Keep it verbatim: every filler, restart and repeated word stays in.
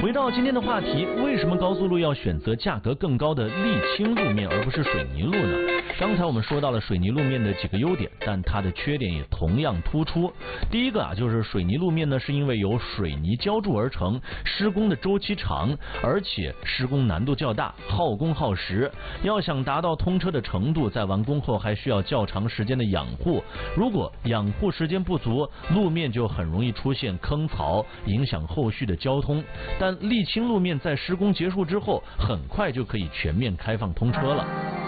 回到今天的话题，为什么高速路要选择价格更高的沥青路面而不是水泥路呢？刚才我们说到了水泥路面的几个优点，但它的缺点也同样突出。第一个啊，就是水泥路面呢是因为由水泥浇筑而成，施工的周期长，而且施工难度较大，耗工耗时。要想达到通车的程度，在完工后还需要较长时间的养护。如果养护时间不足，路面就很容易出现坑槽，影响后续的交通。但沥青路面在施工结束之后，很快就可以全面开放通车了。